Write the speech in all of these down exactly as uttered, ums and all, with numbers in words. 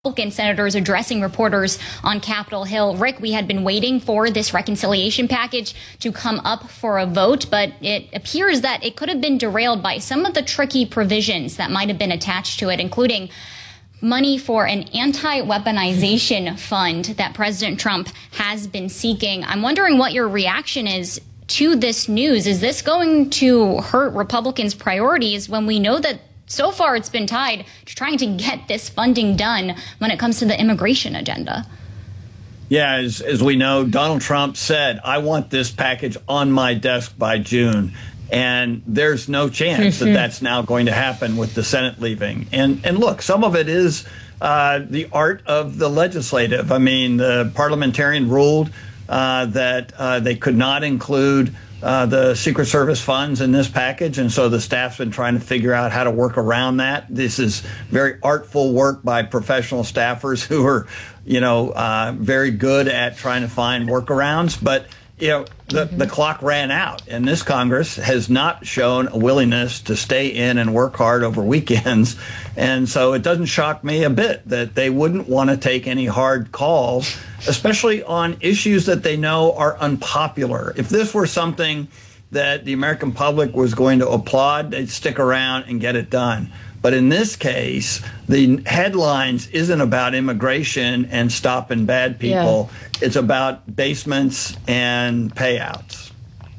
Republican senators addressing reporters on Capitol Hill. Rick, we had been waiting for this reconciliation package to come up for a vote, but it appears that it could have been derailed by some of the tricky provisions that might have been attached to it, including money for an anti-weaponization fund that President Trump has been seeking. I'm wondering what your reaction is to this news. Is this going to hurt Republicans' priorities when we know that so far it's been tied to trying to get this funding done when it comes to the immigration agenda? Yeah, as, as we know, Donald Trump said, I want this package on my desk by June. And there's no chance that that's now going to happen with the Senate leaving. And, and look, some of it is uh, the art of the legislative. I mean, the parliamentarian ruled uh, that uh, they could not include Uh, the Secret Service funds in this package, and so the staff's been trying to figure out how to work around that. This is very artful work by professional staffers who are, you know, uh, very good at trying to find workarounds. But, you know, the, the clock ran out, and this Congress has not shown a willingness to stay in and work hard over weekends. And so it doesn't shock me a bit that they wouldn't want to take any hard calls, especially on issues that they know are unpopular. If this were something that the American public was going to applaud, they'd stick around and get it done. But in this case, the headlines isn't about immigration and stopping bad people. Yeah. It's about basements and payouts.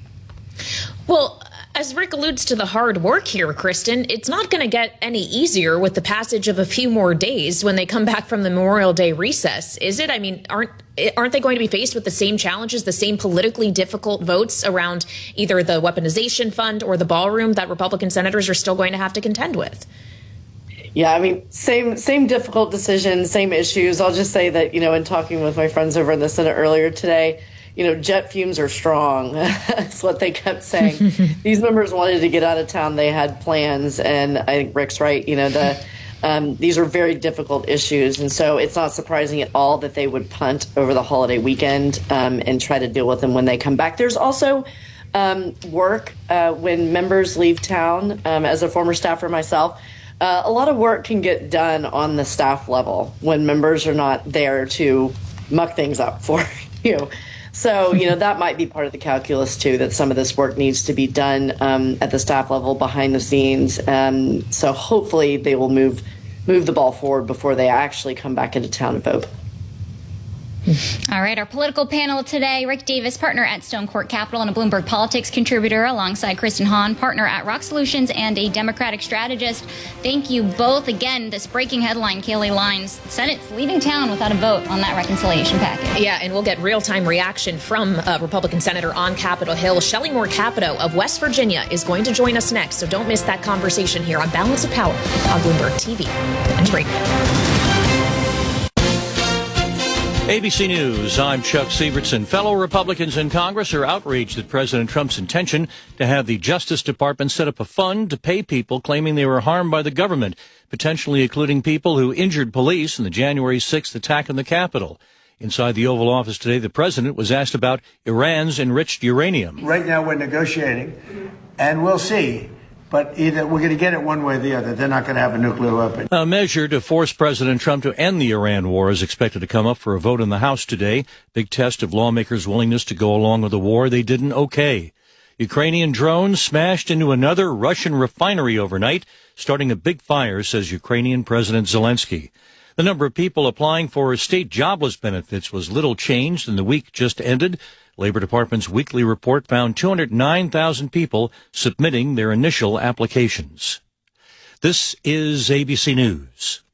Well, as Rick alludes to the hard work here, Kristen, it's not going to get any easier with the passage of a few more days when they come back from the Memorial Day recess, is it? I mean, aren't aren't they going to be faced with the same challenges, the same politically difficult votes around either the weaponization fund or the ballroom that Republican senators are still going to have to contend with? Yeah, I mean, same same difficult decisions, same issues. I'll just say that, you know, in talking with my friends over in the Senate earlier today, you know, jet fumes are strong. That's what they kept saying. These members wanted to get out of town. They had plans. And I think Rick's right. You know, the um, these are very difficult issues. And so it's not surprising at all that they would punt over the holiday weekend um, and try to deal with them when they come back. There's also um, work uh, when members leave town. Um, as a former staffer myself, uh, a lot of work can get done on the staff level when members are not there to muck things up for you. So, you know, that might be part of the calculus, too, that some of this work needs to be done um, at the staff level behind the scenes. Um, so hopefully they will move move the ball forward before they actually come back into town and vote. All right, our political panel today, Rick Davis, partner at Stone Court Capital and a Bloomberg Politics contributor, alongside Kristen Hahn, partner at Rock Solutions and a Democratic strategist. Thank you both. Again, this breaking headline, Kayleigh Lines, Senate's leaving town without a vote on that reconciliation package. Yeah, and we'll get real-time reaction from a Republican senator on Capitol Hill. Shelley Moore Capito of West Virginia is going to join us next, so don't miss that conversation here on Balance of Power on Bloomberg T V and radio. A B C News, I'm Chuck Sievertson. Fellow Republicans in Congress are outraged at President Trump's intention to have the Justice Department set up a fund to pay people claiming they were harmed by the government, potentially including people who injured police in the January sixth attack on the Capitol. Inside the Oval Office today, the president was asked about Iran's enriched uranium. Right now we're negotiating, and we'll see. But either we're going to get it one way or the other. They're not going to have a nuclear weapon. A measure to force President Trump to end the Iran war is expected to come up for a vote in the House today. Big test of lawmakers' willingness to go along with the war they didn't okay. Ukrainian drones smashed into another Russian refinery overnight, starting a big fire, says Ukrainian President Zelensky. The number of people applying for state jobless benefits was little changed in the week just ended. Labor Department's weekly report found two hundred nine thousand people submitting their initial applications. This is A B C News.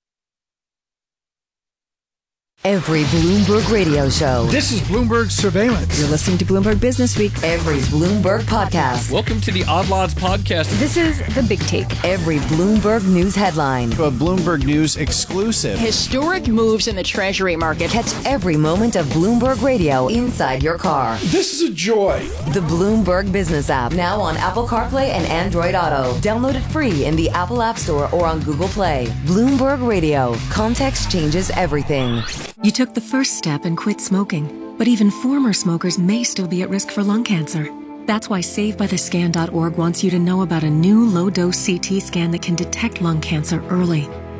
Every Bloomberg radio show. This is Bloomberg Surveillance. You're listening to Bloomberg Business Week. Every Bloomberg podcast. Welcome to the Odd Lots podcast. This is The Big Take. Every Bloomberg News headline. A Bloomberg News exclusive. Historic moves in the Treasury market. Catch every moment of Bloomberg radio inside your car. This is a joy. The Bloomberg Business app. Now on Apple CarPlay and Android Auto. Download it free in the Apple App Store or on Google Play. Bloomberg Radio. Context changes everything. You took the first step and quit smoking, but even former smokers may still be at risk for lung cancer. That's why save by the scan dot org wants you to know about a new low-dose C T scan that can detect lung cancer early.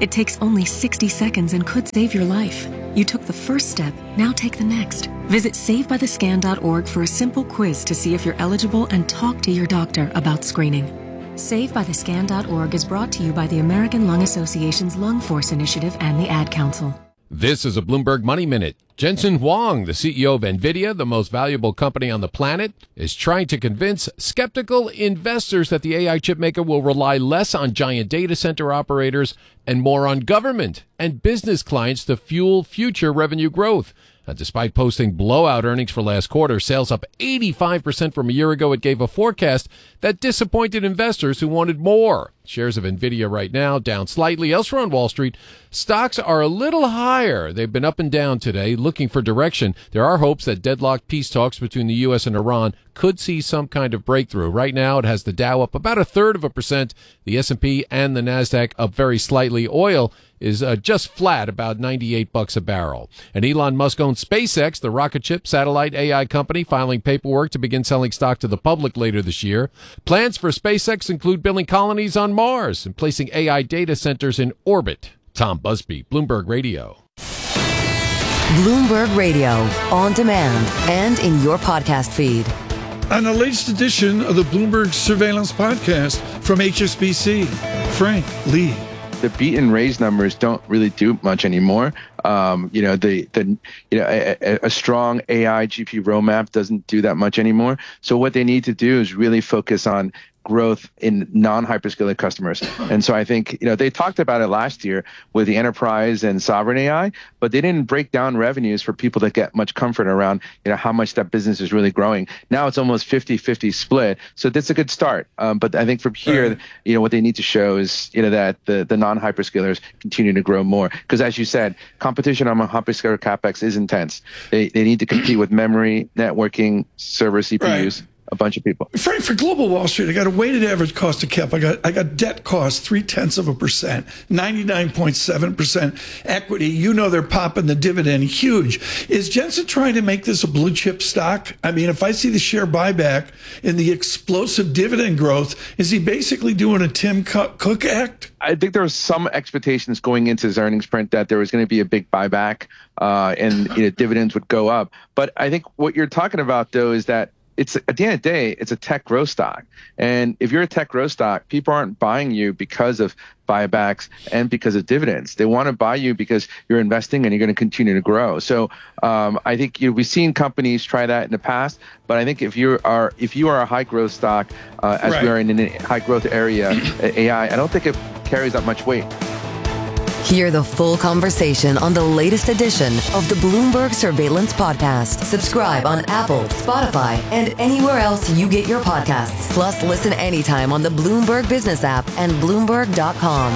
It takes only sixty seconds and could save your life. You took the first step, now take the next. Visit save by the scan dot org for a simple quiz to see if you're eligible and talk to your doctor about screening. save by the scan dot org is brought to you by the American Lung Association's Lung Force Initiative and the Ad Council. This is a Bloomberg Money Minute. Jensen Huang, the C E O of NVIDIA, the most valuable company on the planet, is trying to convince skeptical investors that the A I chip maker will rely less on giant data center operators and more on government and business clients to fuel future revenue growth. Uh, despite posting blowout earnings for last quarter, sales up eighty-five percent from a year ago, it gave a forecast that disappointed investors who wanted more. Shares of NVIDIA right now down slightly. Elsewhere on Wall Street, stocks are a little higher. They've been up and down today, looking for direction. There are hopes that deadlocked peace talks between the U S and Iran could see some kind of breakthrough. Right now, it has the Dow up about a third of a percent, the S and P and the NASDAQ up very slightly. Oil is uh, just flat, about ninety-eight bucks a barrel. And Elon Musk owns SpaceX, the rocket ship satellite A I company, filing paperwork to begin selling stock to the public later this year. Plans for SpaceX include building colonies on Mars and placing A I data centers in orbit. Tom Busby, Bloomberg Radio. Bloomberg Radio, on demand and in your podcast feed. On the latest edition of the Bloomberg Surveillance Podcast from H S B C, Frank Lee. The beat and raise numbers don't really do much anymore. Um, you know, the the you know a, a strong A I G P U roadmap doesn't do that much anymore. So what they need to do is really focus on growth in non-hyperscaler customers. And so I think, you know, they talked about it last year with the enterprise and sovereign A I, but they didn't break down revenues for people that get much comfort around, you know, how much that business is really growing. Now it's almost fifty-fifty split. So that's a good start. Um, but I think from here, right. you know, what they need to show is, you know, that the, the non-hyperscalers continue to grow more. Because as you said, competition on hyperscaler CapEx is intense. They, they need to compete with memory, networking, server C P Us. Right. A bunch of people. Frank, for Global Wall Street, I got a weighted average cost of cap. I got I got debt cost three tenths of a percent, ninety-nine point seven percent equity. You know they're popping the dividend huge. Is Jensen trying to make this a blue chip stock? I mean, if I see the share buyback and the explosive dividend growth, is he basically doing a Tim Cook act? I think there was some expectations going into his earnings print that there was going to be a big buyback uh, and you know, dividends would go up. But I think what you're talking about, though, is that it's at the end of the day, it's a tech growth stock. And if you're a tech growth stock, people aren't buying you because of buybacks and because of dividends. They want to buy you because you're investing and you're going to continue to grow. So um, I think you know, we've seen companies try that in the past, but I think if you are if you are a high growth stock, uh, as right. we are in a high growth area, A I, I don't think it carries that much weight. Hear the full conversation on the latest edition of the Bloomberg Surveillance Podcast. Subscribe on Apple, Spotify, and anywhere else you get your podcasts. Plus, listen anytime on the Bloomberg Business app and Bloomberg dot com.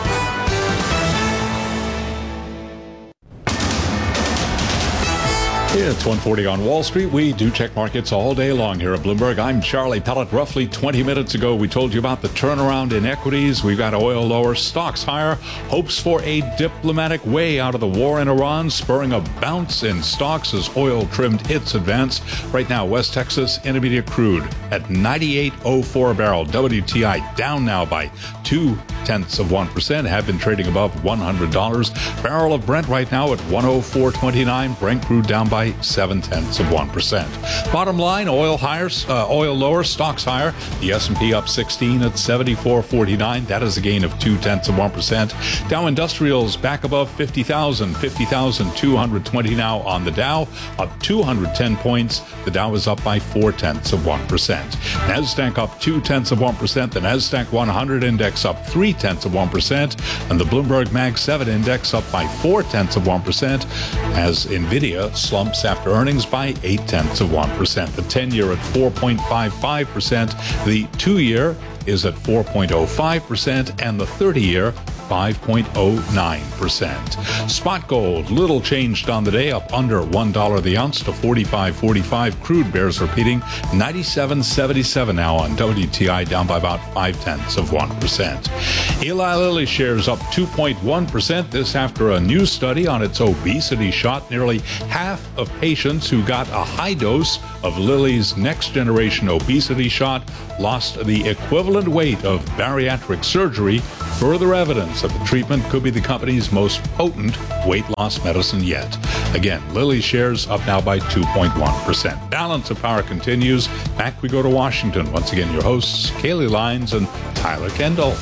It's one forty on Wall Street. We do check markets all day long here at Bloomberg. I'm Charlie Pellet. Roughly twenty minutes ago, we told you about the turnaround in equities. We've got oil lower, stocks higher, hopes for a diplomatic way out of the war in Iran, spurring a bounce in stocks as oil-trimmed hits advance. Right now, West Texas Intermediate crude at ninety-eight oh four a barrel. W T I down now by two tenths of one percent, have been trading above one hundred dollars. Barrel of Brent right now at one oh four twenty-nine. Brent crude down by seven tenths of one percent. Bottom line, oil higher, uh, oil lower, stocks higher. The S and P up sixteen at seventy-four forty-nine. That is a gain of two tenths of one percent. Dow Industrials back above fifty thousand, fifty thousand two hundred twenty now on the Dow, up two hundred ten points. The Dow is up by four tenths of one percent. Nasdaq up two tenths of one percent. The Nasdaq one hundred index up three tenths of one percent, and the Bloomberg Mag seven index up by four tenths of one percent, as Nvidia slumps after earnings by eight tenths of one percent. The ten-year at four point five five percent, the two-year is at four point oh five percent, and the thirty-year five point oh nine percent. Spot gold, little changed on the day, up under one dollar the ounce to forty-five forty-five. Crude bears repeating, ninety-seven seventy-seven now on W T I, down by about five tenths of one percent. Eli Lilly shares up two point one percent, this after a new study on its obesity shot. Nearly half of patients who got a high dose of Lilly's next generation obesity shot lost the equivalent weight of bariatric surgery. Further evidence evidence that the treatment could be the company's most potent weight loss medicine yet. Again, Lilly shares up now by two point one percent. Balance of Power continues. Back we go to Washington. Once again, your hosts, Kaylee Lyons and Tyler Kendall.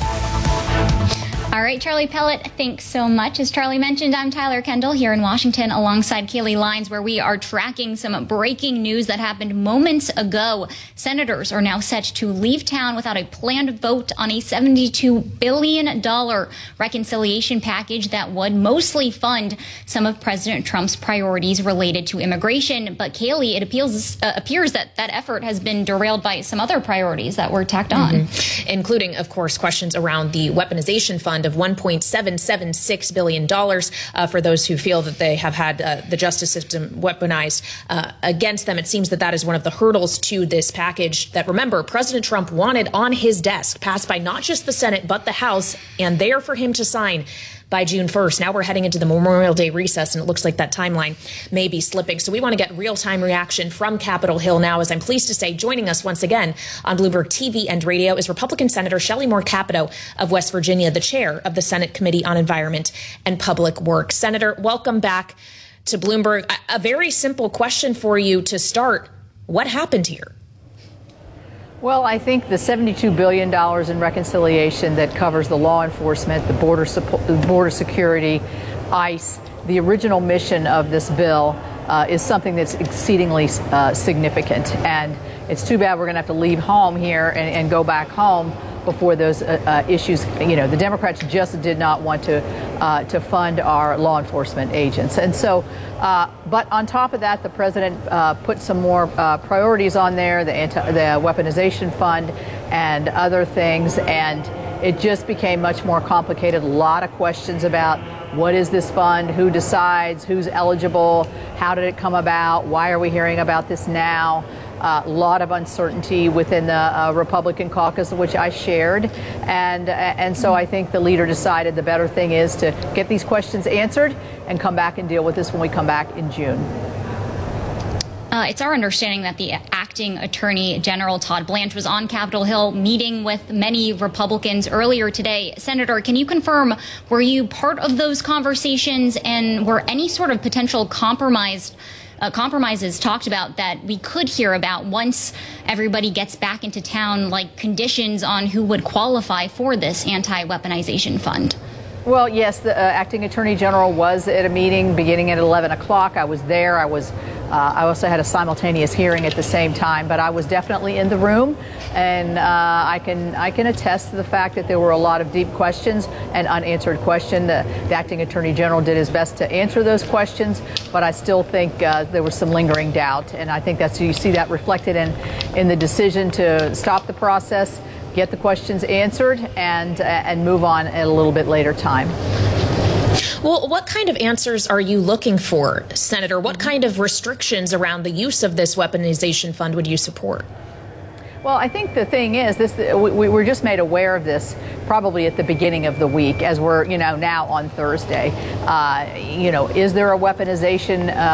All right, Charlie Pellet, thanks so much. As Charlie mentioned, I'm Tyler Kendall here in Washington alongside Kaylee Lyons, where we are tracking some breaking news that happened moments ago. Senators are now set to leave town without a planned vote on a seventy-two billion dollars reconciliation package that would mostly fund some of President Trump's priorities related to immigration. But Kaylee, it appeals, uh, appears that that effort has been derailed by some other priorities that were tacked on. Mm-hmm. Including, of course, questions around the weaponization fund of one point seven seven six billion dollars uh, for those who feel that they have had uh, the justice system weaponized uh, against them. It seems that that is one of the hurdles to this package that, remember, President Trump wanted on his desk, passed by not just the Senate, but the House, and there for him to sign by June first. Now we're heading into the Memorial Day recess, and it looks like that timeline may be slipping. So we want to get real-time reaction from Capitol Hill now, as I'm pleased to say, joining us once again on Bloomberg T V and radio is Republican Senator Shelley Moore Capito of West Virginia, the chair of the Senate Committee on Environment and Public Works. Senator, welcome back to Bloomberg. A, a very simple question for you to start. What happened here? Well, I think the seventy-two billion dollars in reconciliation that covers the law enforcement, the border, the border security, ICE, the original mission of this bill uh, is something that's exceedingly uh, significant. And it's too bad we're going to have to leave home here and, and go back home before those uh, uh, issues. You know, the Democrats just did not want to uh, to fund our law enforcement agents. And so, uh, but on top of that, the president uh, put some more uh, priorities on there, the anti, the weaponization fund and other things. And it just became much more complicated. A lot of questions about what is this fund, who decides, who's eligible, how did it come about, why are we hearing about this now? A uh, lot of uncertainty within the uh, Republican caucus, which I shared. And, uh, and so I think the leader decided the better thing is to get these questions answered and come back and deal with this when we come back in June. Uh, it's our understanding that the acting Attorney General Todd Blanche was on Capitol Hill meeting with many Republicans earlier today. Senator, can you confirm, were you part of those conversations, and were any sort of potential compromise Uh, compromises talked about that we could hear about once everybody gets back into town, like conditions on who would qualify for this anti-weaponization fund? Well, yes, the uh, acting attorney general was at a meeting beginning at eleven o'clock. I was there. I was. Uh, I also had a simultaneous hearing at the same time, but I was definitely in the room, and uh, I can I can attest to the fact that there were a lot of deep questions and unanswered questions. The, the acting attorney general did his best to answer those questions, but I still think uh, there was some lingering doubt, and I think that's you see that reflected in in the decision to stop the process, get the questions answered, and uh, and move on at a little bit later time. Well, what kind of answers are you looking for, Senator? What kind of restrictions around the use of this weaponization fund would you support? Well, I think the thing is, this we, we were just made aware of this probably at the beginning of the week, as we're, you know, now on Thursday. Uh, you know, is there a weaponization uh,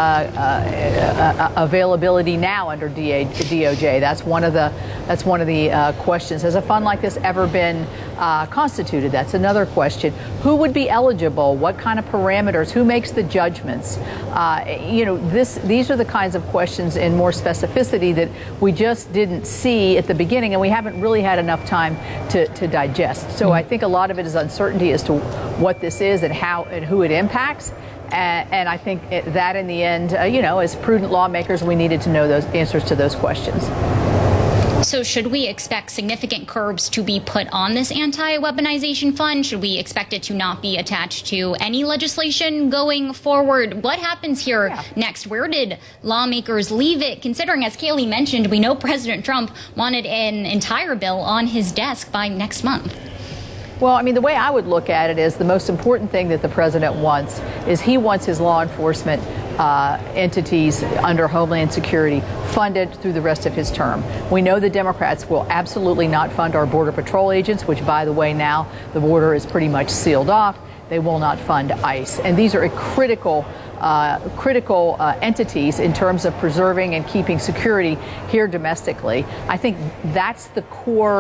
uh, uh, availability now under D A, D O J? That's one of the that's one of the uh, questions. Has a fund like this ever been uh, constituted? That's another question. Who would be eligible? What kind of parameters? Who makes the judgments? Uh, you know, this these are the kinds of questions in more specificity that we just didn't see at the beginning, and we haven't really had enough time to, to digest. So I think a lot of it is uncertainty as to what this is and how and who it impacts. And, and I think it, that in the end, uh, you know, as prudent lawmakers, we needed to know those answers to those questions. So should we expect significant curbs to be put on this anti-weaponization fund? Should we expect it to not be attached to any legislation going forward? What happens here yeah. next? Where did lawmakers leave it? Considering, as Kaylee mentioned, we know President Trump wanted an entire bill on his desk by next month. Well, I mean, the way I would look at it is the most important thing that the president wants is he wants his law enforcement uh, entities under Homeland Security funded through the rest of his term. We know the Democrats will absolutely not fund our Border Patrol agents, which, by the way, now the border is pretty much sealed off. They will not fund ICE. And these are a critical Uh, critical uh, entities in terms of preserving and keeping security here domestically. I think that's the core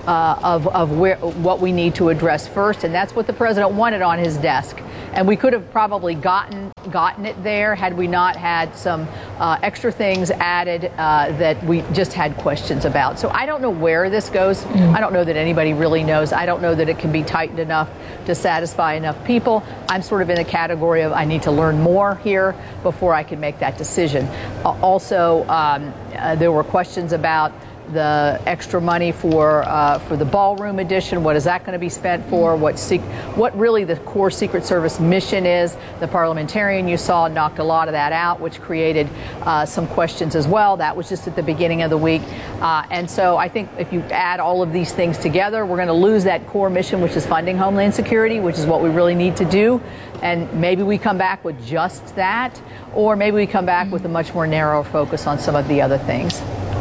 uh, of, of where, what we need to address first. And that's what the president wanted on his desk. And we could have probably gotten gotten it there had we not had some uh, extra things added uh, that we just had questions about. So I don't know where this goes. Mm. I don't know that anybody really knows. I don't know that it can be tightened enough to satisfy enough people. I'm sort of in the category of I need to learn more here before I can make that decision. Uh, also, um, uh, there were questions about the extra money for uh, for the ballroom edition. What is that going to be spent for? What sec- what really the core Secret Service mission is? The parliamentarian you saw knocked a lot of that out, which created uh, some questions as well. That was just at the beginning of the week. Uh, and so I think if you add all of these things together, we're going to lose that core mission, which is funding Homeland Security, which is what we really need to do. And maybe we come back with just that, or maybe we come back with a much more narrow focus on some of the other things.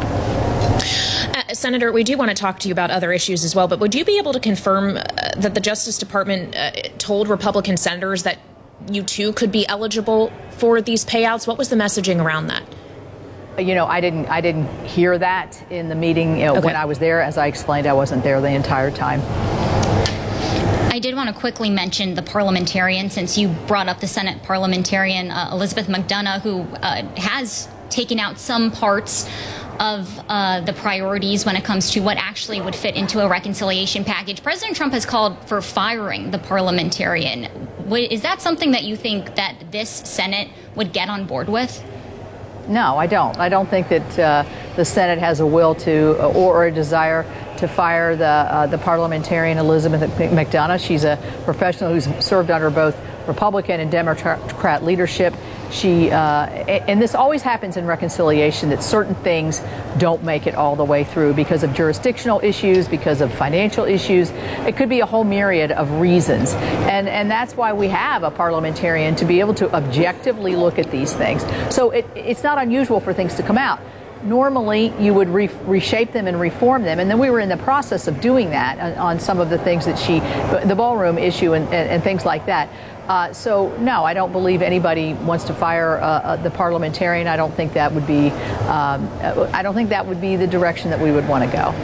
Uh, Senator, we do want to talk to you about other issues as well, but would you be able to confirm uh, that the Justice Department uh, told Republican senators that you too could be eligible for these payouts? What was the messaging around that? You know, I didn't I didn't hear that in the meeting you know, okay. when I was there. As I explained, I wasn't there the entire time. I did want to quickly mention the parliamentarian, since you brought up the Senate parliamentarian, uh, Elizabeth McDonough, who uh, has taken out some parts of uh, the priorities when it comes to what actually would fit into a reconciliation package. President Trump has called for firing the parliamentarian. Is that something that you think that this Senate would get on board with? No, I don't. I don't think that uh, the Senate has a will to uh, or a desire to fire the uh, the parliamentarian Elizabeth McDonough. She's a professional who's served under both Republican and Democrat leadership. She uh, and this always happens in reconciliation, that certain things don't make it all the way through because of jurisdictional issues, because of financial issues. It could be a whole myriad of reasons. And and that's why we have a parliamentarian to be able to objectively look at these things. So it, it's not unusual for things to come out. Normally, you would re- reshape them and reform them. And then we were in the process of doing that on, on some of the things that she, the ballroom issue and, and, and things like that. Uh, so, no, I don't believe anybody wants to fire uh, uh, the parliamentarian. I don't think that would be, um, I don't think that would be the direction that we would want to go.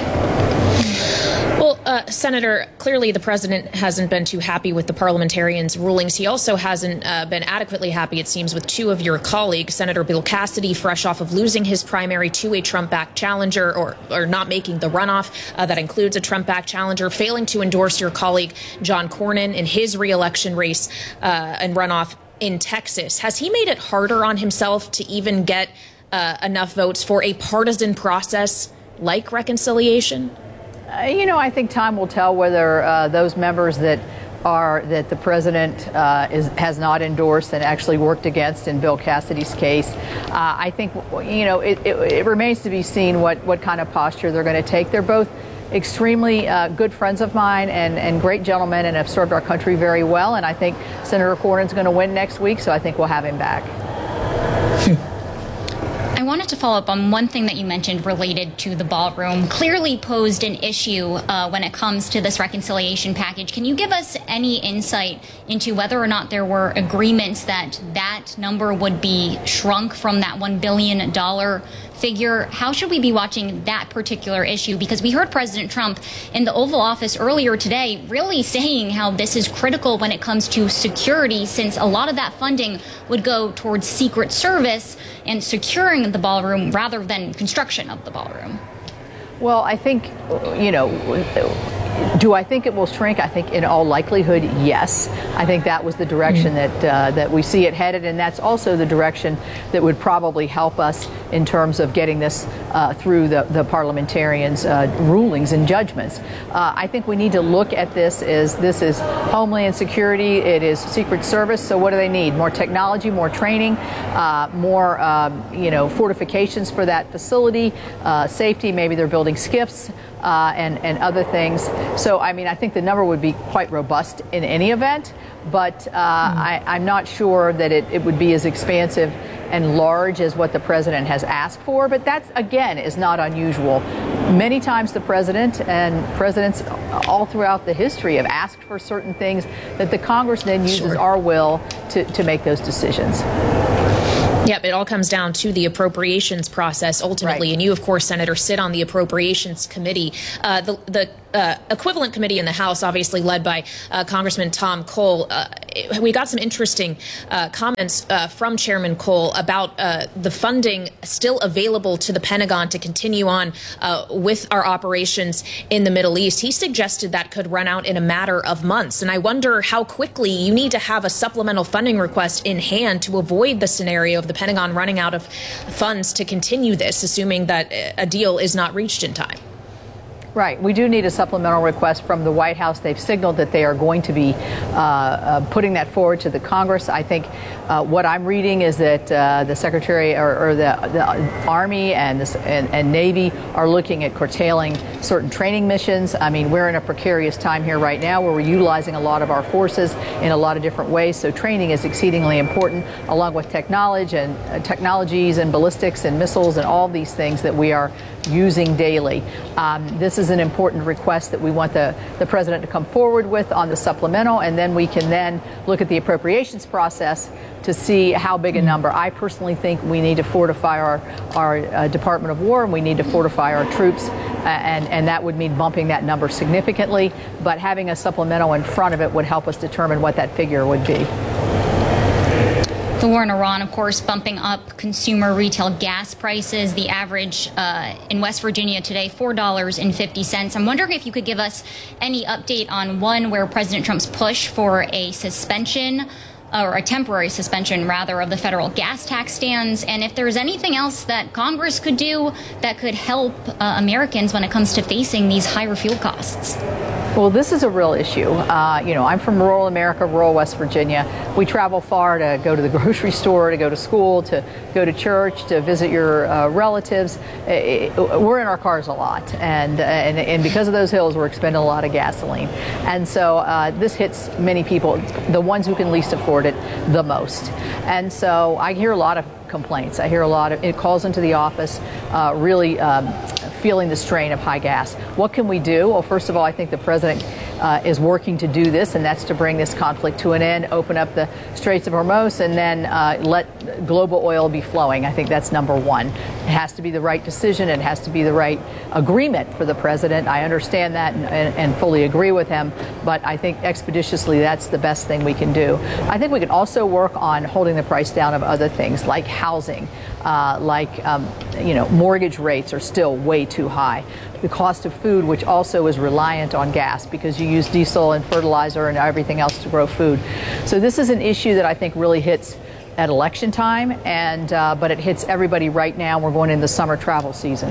Well, uh, Senator, clearly the president hasn't been too happy with the parliamentarians' rulings. He also hasn't uh, been adequately happy, it seems, with two of your colleagues. Senator Bill Cassidy, fresh off of losing his primary to a Trump-backed challenger, or, or not making the runoff uh, that includes a Trump-backed challenger, failing to endorse your colleague John Cornyn in his reelection race uh, and runoff in Texas. Has he made it harder on himself to even get uh, enough votes for a partisan process like reconciliation? Uh, you know, I think time will tell whether uh, those members that are that the president uh, is, has not endorsed and actually worked against in Bill Cassidy's case. Uh, I think, you know, it, it, it remains to be seen what, what kind of posture they're going to take. They're both extremely uh, good friends of mine and, and great gentlemen and have served our country very well. And I think Senator Cornyn's going to win next week, so I think we'll have him back. I wanted to follow up on one thing that you mentioned related to the ballroom. Clearly posed an issue uh, when it comes to this reconciliation package. Can you give us any insight into whether or not there were agreements that that number would be shrunk from that one billion dollars figure? How should we be watching that particular issue? Because we heard President Trump in the Oval Office earlier today really saying how this is critical when it comes to security, since a lot of that funding would go towards Secret Service and securing the ballroom rather than construction of the ballroom. Well, I think, you know, do I think it will shrink? I think in all likelihood, yes. I think that was the direction that uh, that we see it headed, and that's also the direction that would probably help us in terms of getting this uh, through the, the parliamentarians' uh, rulings and judgments. Uh, I think we need to look at this as this is Homeland Security, it is Secret Service, so what do they need? More technology, more training, uh, more, um, you know, fortifications for that facility, uh, safety, maybe they're building skiffs. Uh, and, and other things. So, I mean, I think the number would be quite robust in any event, but uh, mm. I, I'm not sure that it, it would be as expansive and large as what the president has asked for. But that, again, is not unusual. Many times the president and presidents all throughout the history have asked for certain things that the Congress then uses sure. our will to, to make those decisions. Yep, it all comes down to the appropriations process ultimately. Right. And you, of course, Senator, sit on the Appropriations Committee. Uh, the the uh, equivalent committee in the House, obviously led by uh, Congressman Tom Cole. Uh, we got some interesting uh, comments uh, from Chairman Cole about uh, the funding still available to the Pentagon to continue on uh, with our operations in the Middle East. He suggested that could run out in a matter of months. And I wonder how quickly you need to have a supplemental funding request in hand to avoid the scenario of the Pentagon running out of funds to continue this, assuming that a deal is not reached in time. Right. We do need a supplemental request from the White House. They've signaled that they are going to be uh, uh, putting that forward to the Congress. I think uh, what I'm reading is that uh, the Secretary or, or the, the Army and, this, and, and Navy are looking at curtailing certain training missions. I mean, we're in a precarious time here right now where we're utilizing a lot of our forces in a lot of different ways. So training is exceedingly important, along with technology and uh, technologies and ballistics and missiles and all these things that we are using daily. Um, this is an important request that we want the, the president to come forward with on the supplemental, and then we can then look at the appropriations process to see how big a number. I personally think we need to fortify our, our uh, Department of War, and we need to fortify our troops, uh, and, and that would mean bumping that number significantly, but having a supplemental in front of it would help us determine what that figure would be. The war in Iran, of course, bumping up consumer retail gas prices. The average uh, in West Virginia today, four dollars and fifty cents. I'm wondering if you could give us any update on, one, where President Trump's push for a suspension or a temporary suspension, rather, of the federal gas tax stands, and if there's anything else that Congress could do that could help uh, Americans when it comes to facing these higher fuel costs. Well, this is a real issue. Uh, you know, I'm from rural America, rural West Virginia. We travel far to go to the grocery store, to go to school, to go to church, to visit your uh, relatives. It, it, we're in our cars a lot, and, and and because of those hills, we're expending a lot of gasoline. And so uh, this hits many people, the ones who can least afford it the most. And so I hear a lot of complaints. I hear a lot of it calls into the office, uh, really um, feeling the strain of high gas. What can we do? Well, first of all, I think the president uh, is working to do this, and that's to bring this conflict to an end, open up the Straits of Hormuz, and then uh, let global oil be flowing. I think that's number one. It has to be the right decision. It has to be the right agreement for the president. I understand that and, and, and fully agree with him, but I think expeditiously that's the best thing we can do. I think we can also work on holding the price down of other things like housing, uh, like, um, you know, mortgage rates are still way too high. The cost of food, which also is reliant on gas because you use diesel and fertilizer and everything else to grow food. So this is an issue that I think really hits at election time, and uh, but it hits everybody right now. We're going into the summer travel season.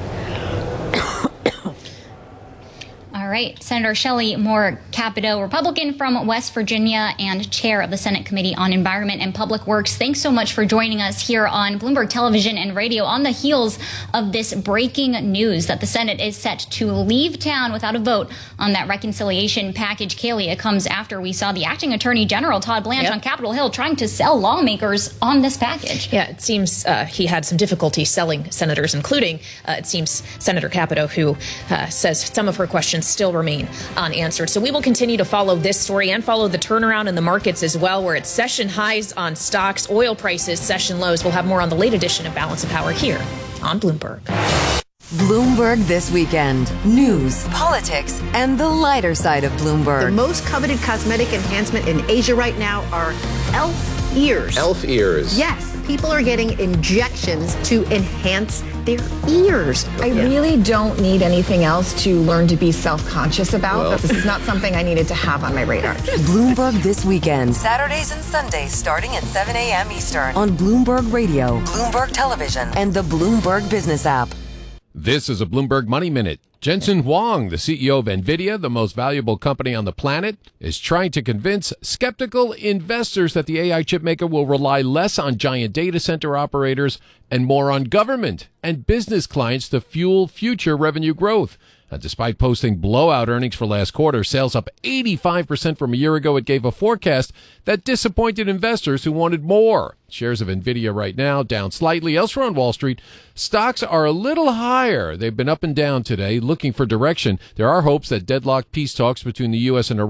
All right. Senator Shelley Moore Capito, Republican from West Virginia and chair of the Senate Committee on Environment and Public Works. Thanks so much for joining us here on Bloomberg Television and Radio on the heels of this breaking news that the Senate is set to leave town without a vote on that reconciliation package. Kaylee, it comes after we saw the acting Attorney General Todd Blanche yep. on Capitol Hill trying to sell lawmakers on this package. Yeah, it seems uh, he had some difficulty selling senators, including, uh, it seems, Senator Capito, who uh, says some of her questions still remain unanswered. So we will continue to follow this story and follow the turnaround in the markets as well, where it's session highs on stocks, oil prices, session lows. We'll have more on the late edition of Balance of Power here on Bloomberg. Bloomberg This Weekend. News, politics, and the lighter side of Bloomberg. The most coveted cosmetic enhancement in Asia right now are elf ears. Elf ears. Yes. People are getting injections to enhance their ears. I yeah. really don't need anything else to learn to be self-conscious about. Well. This is not something I needed to have on my radar. Bloomberg This Weekend. Saturdays and Sundays starting at seven a.m. Eastern on Bloomberg Radio, Bloomberg Television, and the Bloomberg Business app. This is a Bloomberg Money Minute. Jensen Huang, the C E O of NVIDIA, the most valuable company on the planet, is trying to convince skeptical investors that the A I chip maker will rely less on giant data center operators and more on government and business clients to fuel future revenue growth. And despite posting blowout earnings for last quarter, sales up eighty-five percent from a year ago, it gave a forecast that disappointed investors who wanted more. Shares of NVIDIA right now down slightly. Elsewhere on Wall Street, stocks are a little higher. They've been up and down today, looking for direction. There are hopes that deadlocked peace talks between the U S and Iran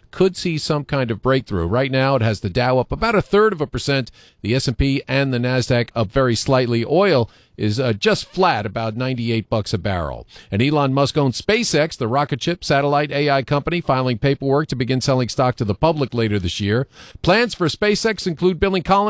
could see some kind of breakthrough. Right now, it has the Dow up about a third of a percent, the S and P and the NASDAQ up very slightly. Oil is uh, just flat, about ninety-eight bucks a barrel. And Elon Musk owns SpaceX, the rocket ship satellite A I company, filing paperwork to begin selling stock to the public later this year. Plans for SpaceX include billing Collins